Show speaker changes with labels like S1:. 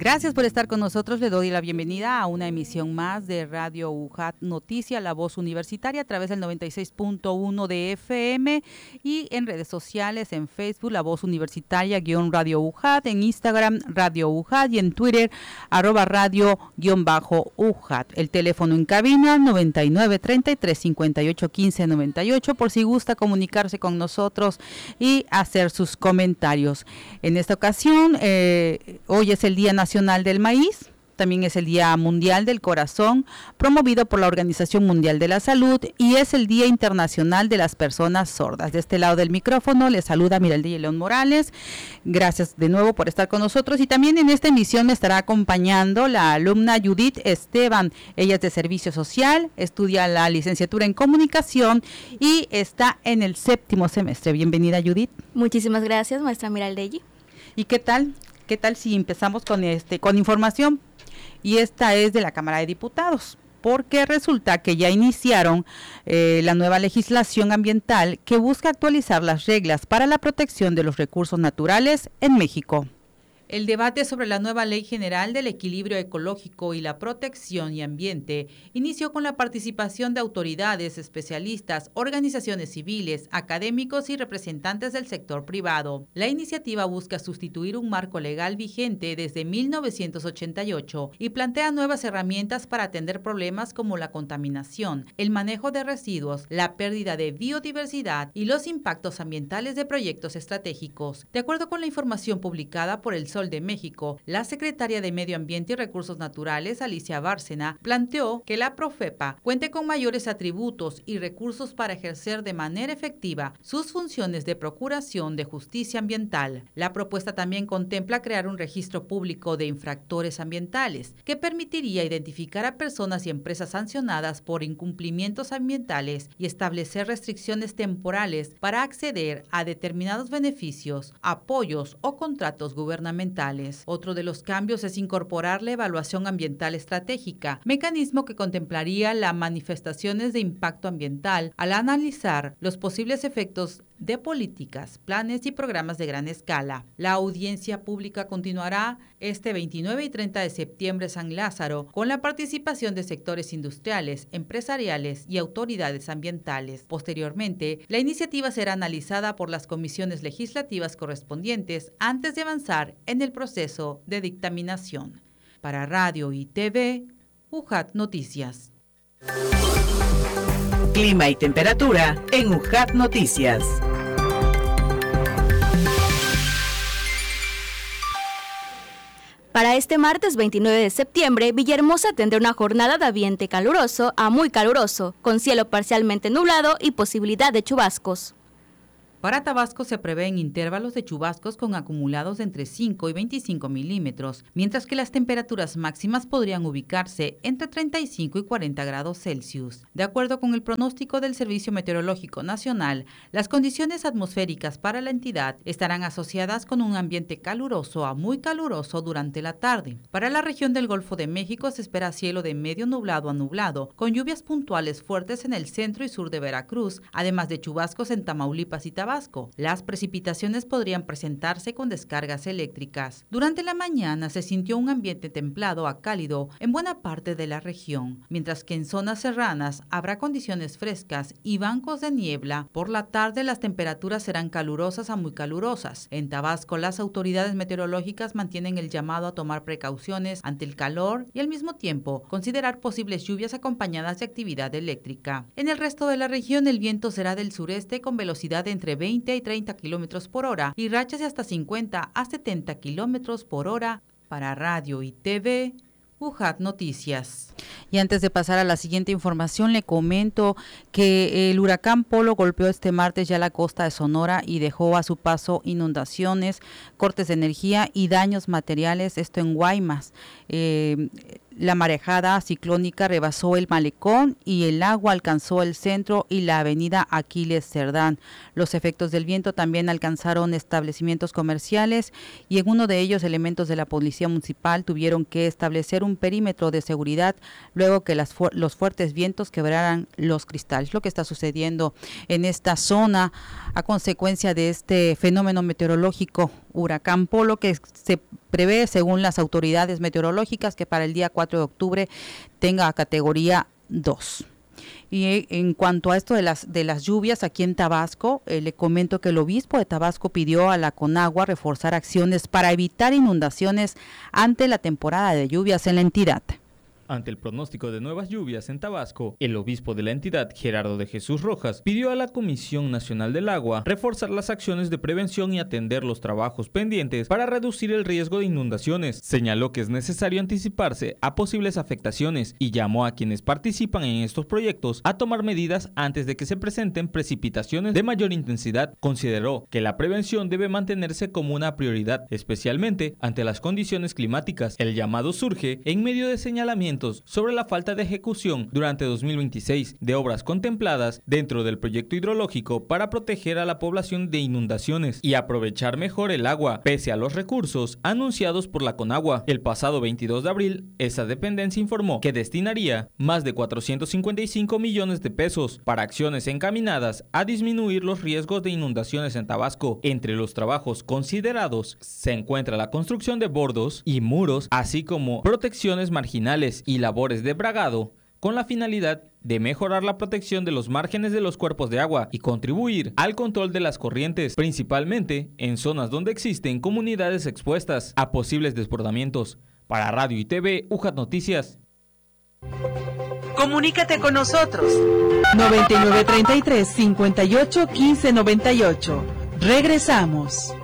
S1: Gracias por estar con nosotros. Le doy la bienvenida a una emisión más de Radio UJAT Noticia, la voz universitaria, a través del 96.1 de FM y en redes sociales, en Facebook, la voz universitaria _Radio UJAT, en Instagram, Radio UJAT y en Twitter, @radio_UJAT. El teléfono en cabina, 99 33 58 15 98, por si gusta comunicarse con nosotros y hacer sus comentarios. En esta ocasión, hoy es el Día Nacional del Maíz, también es el Día Mundial del Corazón, promovido por la Organización Mundial de la Salud, y es el Día Internacional de las Personas Sordas. De este lado del micrófono les saluda Miraldi León Morales. Gracias de nuevo por estar con nosotros, y también en esta emisión me estará acompañando la alumna Judith Esteban. Ella es de Servicio Social, estudia la licenciatura en Comunicación y está en el 7º semestre. Bienvenida, Judith.
S2: Muchísimas gracias, maestra Miraldi.
S1: ¿Y qué tal? ¿Qué tal si empezamos con información? Y esta es de la Cámara de Diputados, porque resulta que ya iniciaron la nueva legislación ambiental que busca actualizar las reglas para la protección de los recursos naturales en México. El debate sobre la nueva Ley General del Equilibrio Ecológico y la Protección y Ambiente inició con la participación de autoridades, especialistas, organizaciones civiles, académicos y representantes del sector privado. La iniciativa busca sustituir un marco legal vigente desde 1988 y plantea nuevas herramientas para atender problemas como la contaminación, el manejo de residuos, la pérdida de biodiversidad y los impactos ambientales de proyectos estratégicos. De acuerdo con la información publicada por El Sol de México, la secretaria de Medio Ambiente y Recursos Naturales, Alicia Bárcena, planteó que la Profepa cuente con mayores atributos y recursos para ejercer de manera efectiva sus funciones de procuración de justicia ambiental. La propuesta también contempla crear un registro público de infractores ambientales que permitiría identificar a personas y empresas sancionadas por incumplimientos ambientales y establecer restricciones temporales para acceder a determinados beneficios, apoyos o contratos gubernamentales. Otro de los cambios es incorporar la evaluación ambiental estratégica, mecanismo que contemplaría las manifestaciones de impacto ambiental al analizar los posibles efectos de políticas, planes y programas de gran escala. La audiencia pública continuará este 29 y 30 de septiembre en San Lázaro, con la participación de sectores industriales, empresariales y autoridades ambientales. Posteriormente, la iniciativa será analizada por las comisiones legislativas correspondientes antes de avanzar en el proceso de dictaminación. Para Radio y TV, UJAT Noticias.
S3: Clima y temperatura en UJAT Noticias.
S2: Para este martes 29 de septiembre, Villahermosa tendrá una jornada de ambiente caluroso a muy caluroso, con cielo parcialmente nublado y posibilidad de chubascos.
S1: Para Tabasco se prevén intervalos de chubascos con acumulados de entre 5 y 25 milímetros, mientras que las temperaturas máximas podrían ubicarse entre 35 y 40 grados Celsius. De acuerdo con el pronóstico del Servicio Meteorológico Nacional, las condiciones atmosféricas para la entidad estarán asociadas con un ambiente caluroso a muy caluroso durante la tarde. Para la región del Golfo de México se espera cielo de medio nublado a nublado, con lluvias puntuales fuertes en el centro y sur de Veracruz, además de chubascos en Tamaulipas y Tabasco. Las precipitaciones podrían presentarse con descargas eléctricas. Durante la mañana se sintió un ambiente templado a cálido en buena parte de la región, mientras que en zonas serranas habrá condiciones frescas y bancos de niebla. Por la tarde las temperaturas serán calurosas a muy calurosas. En Tabasco las autoridades meteorológicas mantienen el llamado a tomar precauciones ante el calor y al mismo tiempo considerar posibles lluvias acompañadas de actividad eléctrica. En el resto de la región el viento será del sureste con velocidad de entre 20 y 30 kilómetros por hora y rachas de hasta 50 a 70 kilómetros por hora. Para Radio y TV, UJAT Noticias. Y antes de pasar a la siguiente información, le comento que el huracán Polo golpeó este martes ya la costa de Sonora y dejó a su paso inundaciones, cortes de energía y daños materiales, esto en Guaymas. La marejada ciclónica rebasó el malecón y el agua alcanzó el centro y la avenida Aquiles Cerdán. Los efectos del viento también alcanzaron establecimientos comerciales y en uno de ellos elementos de la policía municipal tuvieron que establecer un un perímetro de seguridad luego que los fuertes vientos quebraran los cristales. Lo que está sucediendo en esta zona a consecuencia de este fenómeno meteorológico huracán Polo, que se prevé, según las autoridades meteorológicas, que para el día 4 de octubre tenga categoría 2. Y en cuanto a esto de las lluvias aquí en Tabasco, le comento que el obispo de Tabasco pidió a la CONAGUA reforzar acciones para evitar inundaciones ante la temporada de lluvias en la entidad.
S4: Ante el pronóstico de nuevas lluvias en Tabasco, el obispo de la entidad, Gerardo de Jesús Rojas, pidió a la Comisión Nacional del Agua reforzar las acciones de prevención y atender los trabajos pendientes para reducir el riesgo de inundaciones. Señaló que es necesario anticiparse a posibles afectaciones y llamó a quienes participan en estos proyectos a tomar medidas antes de que se presenten precipitaciones de mayor intensidad. Consideró que la prevención debe mantenerse como una prioridad, especialmente ante las condiciones climáticas. El llamado surge en medio de señalamientos sobre la falta de ejecución durante 2026 de obras contempladas dentro del proyecto hidrológico para proteger a la población de inundaciones y aprovechar mejor el agua, pese a los recursos anunciados por la CONAGUA. El pasado 22 de abril, esa dependencia informó que destinaría más de 455 millones de pesos para acciones encaminadas a disminuir los riesgos de inundaciones en Tabasco. Entre los trabajos considerados se encuentra la construcción de bordos y muros, así como protecciones marginales y labores de bragado, con la finalidad de mejorar la protección de los márgenes de los cuerpos de agua y contribuir al control de las corrientes, principalmente en zonas donde existen comunidades expuestas a posibles desbordamientos. Para Radio y TV, UJAT Noticias.
S3: Comunícate con nosotros.
S5: 9933 58 15 98. Regresamos.